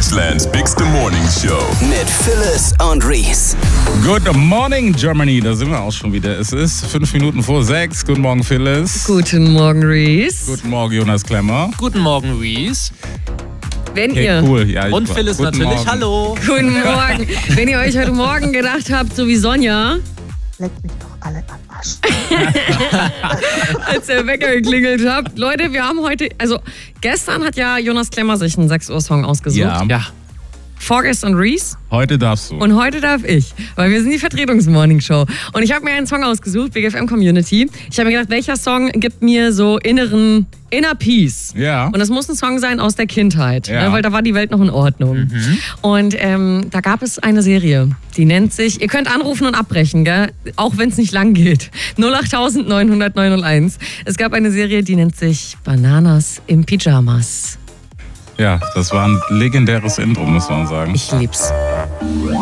Deutschlands bigste Morning Show. Mit Phyllis und Reese. Good morning, Germany. Da sind wir auch schon wieder. Es ist 5 Minuten vor 6. Guten Morgen, Phyllis. Guten Morgen, Reese. Guten Morgen, Jonas Klemmer. Guten Morgen, Reese. Wenn Okay, ihr, cool. Ja, Und Phyllis natürlich. Morgen. Hallo. Guten Morgen. Wenn ihr euch heute Morgen gedacht habt, so wie Sonja, Leckt mich doch alle am Arsch. als der Wecker geklingelt habt. Leute, wir haben heute, also gestern hat ja Jonas Klemmer sich einen 6 Uhr Song ausgesucht. Ja. Vorgestern Reese Heute darfst du. und heute darf ich, weil wir sind die Vertretungs-Morning-Show. Und ich habe mir einen Song ausgesucht, Big FM Community. Ich habe mir gedacht, welcher Song gibt mir so Inner Peace? Ja. Und das muss ein Song sein aus der Kindheit, Ja. ne, weil da war die Welt noch in Ordnung. Und da gab es eine Serie, die nennt sich, ihr könnt anrufen und abbrechen, gell? Auch wenn es nicht lang geht. 08000 900 901. Es gab eine Serie, die nennt sich Bananas im Pyjamas. Ja, das war ein legendäres Intro, muss man sagen. Ich lieb's.